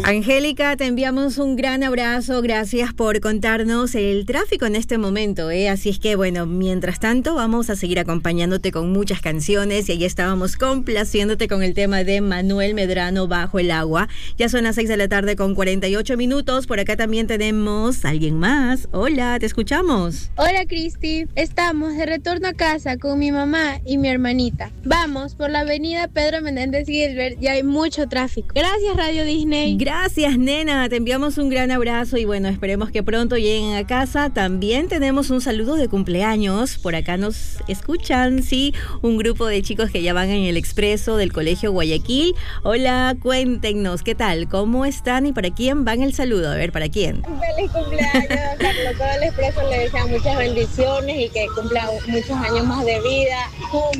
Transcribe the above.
Angélica, te enviamos un gran abrazo, gracias por contarnos el tráfico en este momento, así es que bueno, mientras tanto vamos a seguir acompañándote con muchas canciones y ahí estábamos complaciéndote con el tema de Manuel Medrano, Bajo el Agua. Ya son las 6 de la tarde con 48 minutos, por acá también tenemos a alguien más. Hola, te escuchamos. Hola Cristi, estamos de retorno a casa con mi mamá y mi hermanita. Vamos por la avenida Pedro Menéndez Gilbert y hay mucho tráfico. Gracias Radio Disney. Gracias, nena, te enviamos un gran abrazo y bueno, esperemos que pronto lleguen a casa. También tenemos un saludo de cumpleaños, por acá nos escuchan, sí, un grupo de chicos que ya van en el expreso del Colegio Guayaquil. Hola, cuéntenos, ¿qué tal? ¿Cómo están y para quién van el saludo? A ver, ¿para quién? Feliz cumpleaños, Carlos, todo el expreso le desea muchas bendiciones y que cumpla muchos años más de vida.